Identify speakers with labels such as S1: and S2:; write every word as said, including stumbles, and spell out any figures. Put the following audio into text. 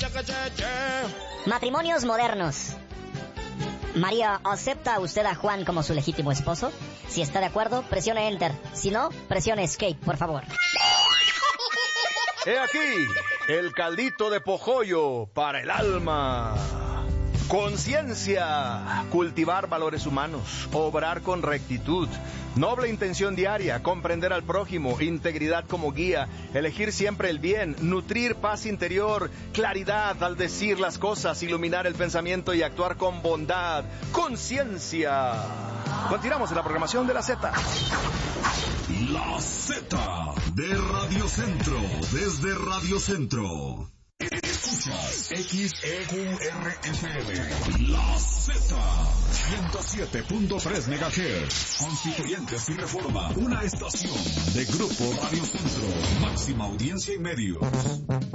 S1: Matrimonios modernos. María, ¿acepta usted a Juan como su legítimo esposo? Si está de acuerdo, presione Enter. Si no, presione Escape, por favor.
S2: He aquí el caldito de pojollo para el alma. Conciencia, cultivar valores humanos, obrar con rectitud, noble intención diaria, comprender al prójimo, integridad como guía, elegir siempre el bien, nutrir paz interior, claridad al decir las cosas, iluminar el pensamiento y actuar con bondad. Conciencia. Continuamos en la programación de la Z.
S3: La Z de Radio Centro, desde Radio Centro. Escuchas X E Q R F M. La Z, ciento siete punto tres megahertz. Constituyentes y Reforma, una estación de Grupo Radio Centro. Máxima audiencia y medios.